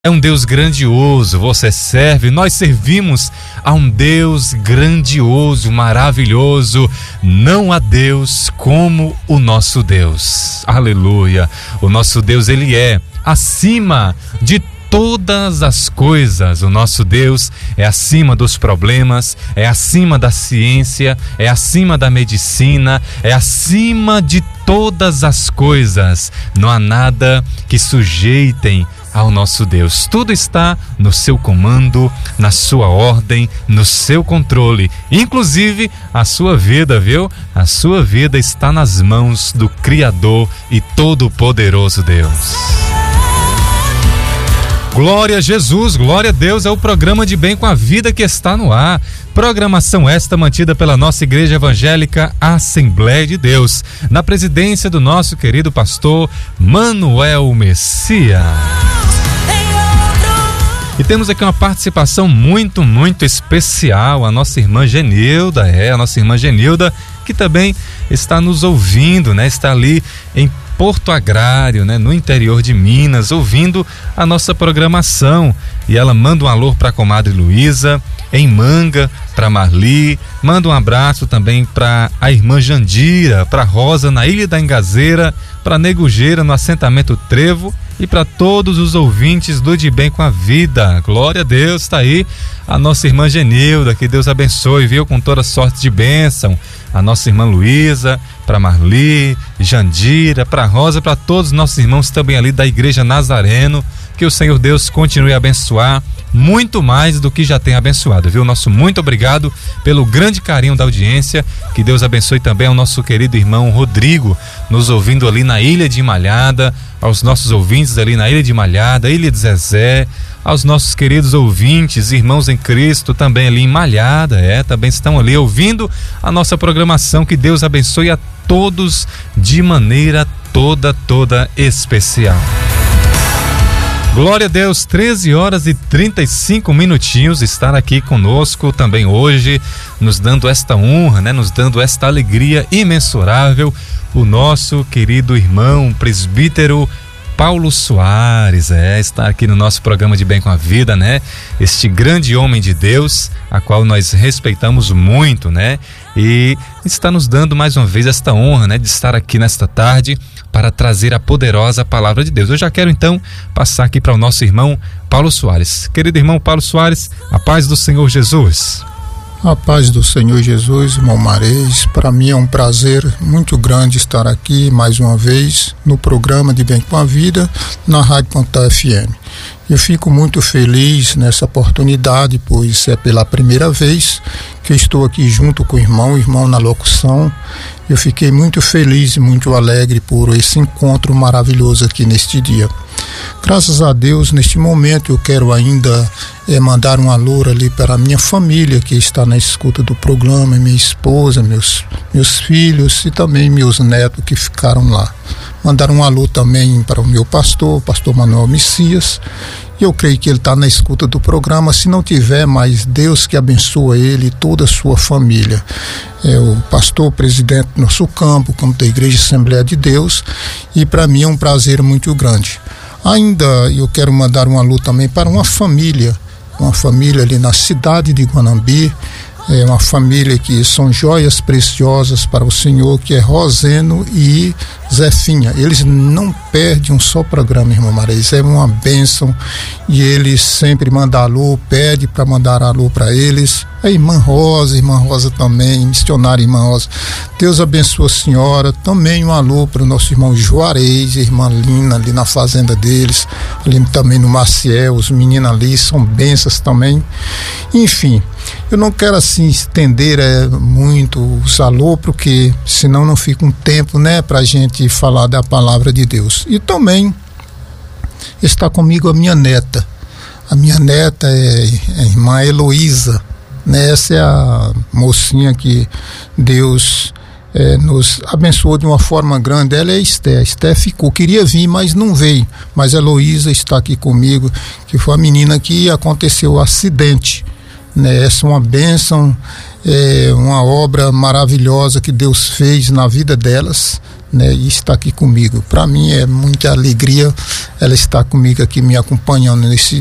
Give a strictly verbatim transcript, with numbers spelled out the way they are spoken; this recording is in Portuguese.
É um Deus grandioso, você serve, nós servimos a um Deus grandioso, maravilhoso. Não há Deus como o nosso Deus. Aleluia! O nosso Deus, ele é acima de todas as coisas. O nosso Deus é acima dos problemas, é acima da ciência, é acima da medicina, é acima de todas as coisas. Não há nada que sujeitem ao nosso Deus. Tudo está no seu comando, na sua ordem, no seu controle, inclusive a sua vida, viu? A sua vida está nas mãos do Criador e Todo-Poderoso Deus. Glória a Jesus, glória a Deus, é o programa de Bem com a Vida que está no ar. Programação esta mantida pela nossa Igreja Evangélica Assembleia de Deus, na presidência do nosso querido pastor Manuel Messias. E temos aqui uma participação muito, muito especial, a nossa irmã Genilda, é, a nossa irmã Genilda, que também está nos ouvindo, né? Está ali em Porto Agrário, né, no interior de Minas, ouvindo a nossa programação. E ela manda um alô para a comadre Luísa, em Manga, para Marli, manda um abraço também para a irmã Jandira, para Rosa na Ilha da Engazeira, para Negujeira no assentamento Trevo e para todos os ouvintes do De Bem com a Vida. Glória a Deus, está aí a nossa irmã Genilda, que Deus abençoe, viu, com toda sorte de bênção. A nossa irmã Luísa, para Marli, Jandira, para Rosa, para todos os nossos irmãos também ali da Igreja Nazareno. Que o Senhor Deus continue a abençoar muito mais do que já tem abençoado, viu? Nosso muito obrigado pelo grande carinho da audiência. Que Deus abençoe também ao nosso querido irmão Rodrigo, nos ouvindo ali na Ilha de Malhada, aos nossos ouvintes ali na Ilha de Malhada, Ilha de Zezé, aos nossos queridos ouvintes, irmãos em Cristo também ali em Malhada, é, também estão ali ouvindo a nossa programação. Que Deus abençoe a todos de maneira toda, toda especial. Glória a Deus, treze horas e trinta e cinco minutinhos, estar aqui conosco também hoje, nos dando esta honra, né, nos dando esta alegria imensurável, o nosso querido irmão presbítero Paulo Soares, é, está aqui no nosso programa de Bem com a Vida, né? Este grande homem de Deus, a qual nós respeitamos muito, né? E está nos dando mais uma vez esta honra, né, de estar aqui nesta tarde para trazer a poderosa palavra de Deus. Eu já quero então passar aqui para o nosso irmão Paulo Soares. Querido irmão Paulo Soares, a paz do Senhor Jesus. A paz do Senhor Jesus, irmão Marês. Para mim é um prazer muito grande estar aqui mais uma vez no programa de Bem com a Vida na Rádio Pontal F M. Eu fico muito feliz nessa oportunidade, pois é pela primeira vez que eu estou aqui junto com o irmão, o irmão na locução. Eu fiquei muito feliz e muito alegre por esse encontro maravilhoso aqui neste dia. Graças a Deus, neste momento eu quero ainda é, mandar um alô ali para a minha família que está na escuta do programa, minha esposa, meus, meus filhos e também meus netos que ficaram lá. Mandar um alô também para o meu pastor, o pastor Manuel Messias. Eu creio que ele está na escuta do programa. Se não tiver, mas Deus que abençoa ele e toda a sua família. É o pastor, presidente do nosso campo, campo da Igreja Assembleia de Deus. E para mim é um prazer muito grande. Ainda eu quero mandar um alô também para uma família, uma família ali na cidade de Guanambi. É uma família que são joias preciosas para o Senhor, que é Roseno e Zefinha. Eles não perdem um só programa, irmão Marês, é uma bênção. E eles sempre mandam alô, pede para mandar alô para eles. A irmã Rosa, irmã Rosa também, missionária irmã Rosa. Deus abençoe a senhora. Também um alô para o nosso irmão Juarez, irmã Lina, ali na fazenda deles, ali também no Maciel, os meninos ali são bênçãos também. Enfim, eu não quero assim estender é, muito os alô, porque senão não fica um tempo, né, pra gente falar da palavra de Deus. E também está comigo a minha neta. A minha neta é a irmã Heloísa, né? Essa é a mocinha que Deus é, nos abençoou de uma forma grande. Ela é a Esté. A Esté ficou, queria vir, mas não veio. Mas a Heloísa está aqui comigo, que foi a menina que aconteceu o acidente, né? Essa é uma bênção. é uma obra maravilhosa que Deus fez na vida delas, né, e está aqui comigo. Para mim é muita alegria ela estar comigo aqui, me acompanhando nesse